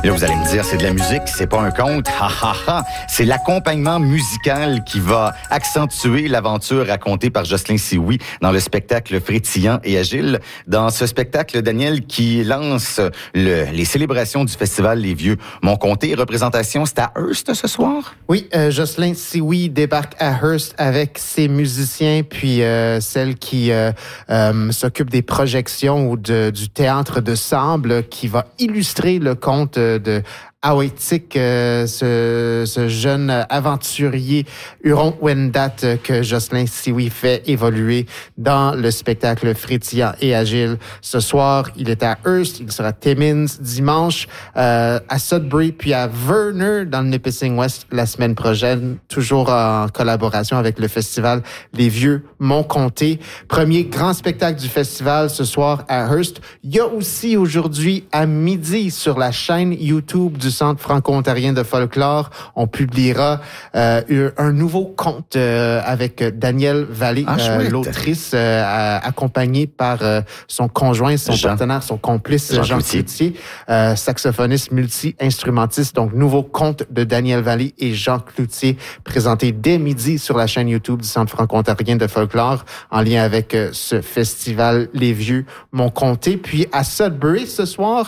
Là, vous allez me dire, c'est de la musique, c'est pas un conte. Ha, ha, ha. C'est l'accompagnement musical qui va accentuer l'aventure racontée par Jocelyn Sioui dans le spectacle Frétillant et Agile. Dans ce spectacle, Daniel, qui lance les célébrations du festival Les Vieux Montcomté. Représentation, c'est à Hearst ce soir? Oui, Jocelyn Sioui débarque à Hearst avec ses musiciens, puis celle qui s'occupe des projections ou du théâtre de sable, qui va illustrer le conte de Awetik, ce jeune aventurier Huron-Wendat que Jocelyn Sioui fait évoluer dans le spectacle Frétillant et Agile. Ce soir, il est à Hearst, il sera à Timmins dimanche, à Sudbury, puis à Verner dans le Nipissing West la semaine prochaine, toujours en collaboration avec le festival Les Vieux Montcomté. Premier grand spectacle du festival ce soir à Hearst. Il y a aussi aujourd'hui à midi sur la chaîne YouTube du Centre franco-ontarien de folklore, on publiera un nouveau conte avec Danielle Vallée, l'autrice, accompagnée par son conjoint, son partenaire, son complice, Jean Cloutier, saxophoniste multi-instrumentiste. Donc, nouveau conte de Danielle Vallée et Jean Cloutier, présenté dès midi sur la chaîne YouTube du Centre franco-ontarien de folklore, en lien avec ce festival Les Vieux Montcomté. Puis, à Sudbury, ce soir,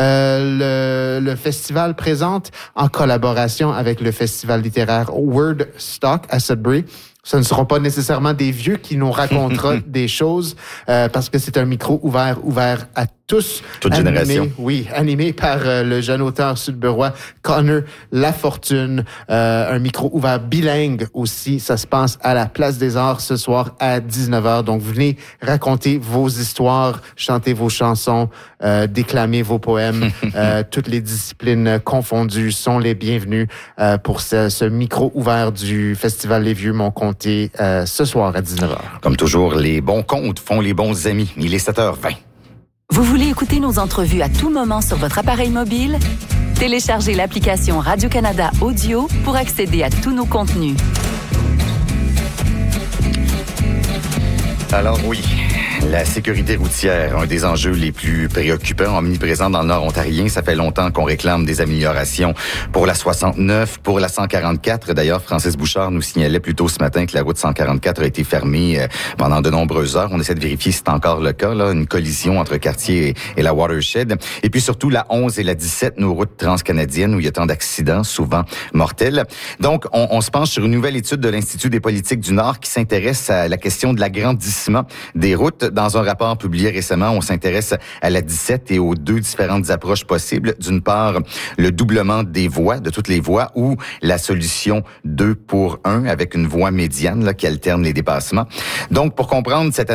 le festival présente en collaboration avec le festival littéraire Wordstock à Sudbury. Ce ne seront pas nécessairement des vieux qui nous racontera des choses, parce que c'est un micro ouvert à tous. Toute génération. Oui, animé par le jeune auteur sudburois Connor Lafortune. Un micro ouvert bilingue aussi. Ça se passe à la Place des Arts ce soir à 19h. Donc, venez raconter vos histoires, chanter vos chansons, déclamer vos poèmes. Toutes les disciplines confondues sont les bienvenues pour ce micro ouvert du Festival Les Vieux Montcomté ce soir à 19h. Comme toujours, les bons contes font les bons amis. Il est 7h20. Vous voulez écouter nos entrevues à tout moment sur votre appareil mobile? Téléchargez l'application Radio-Canada Audio pour accéder à tous nos contenus. Alors oui, la sécurité routière, un des enjeux les plus préoccupants, omniprésents dans le Nord ontarien. Ça fait longtemps qu'on réclame des améliorations pour la 69, pour la 144. D'ailleurs, Francis Bouchard nous signalait plus tôt ce matin que la route 144 a été fermée pendant de nombreuses heures. On essaie de vérifier si c'est encore le cas, là, une collision entre Cartier et la Watershed. Et puis surtout la 11 et la 17, nos routes transcanadiennes où il y a tant d'accidents, souvent mortels. Donc, on se penche sur une nouvelle étude de l'Institut des politiques du Nord qui s'intéresse à la question de l'agrandissement des routes. Dans un rapport publié récemment, on s'intéresse à la 17 et aux deux différentes approches possibles. D'une part, le doublement des voies, de toutes les voies, ou la solution 2 pour 1 avec une voie médiane là, qui alterne les dépassements. Donc, pour comprendre cette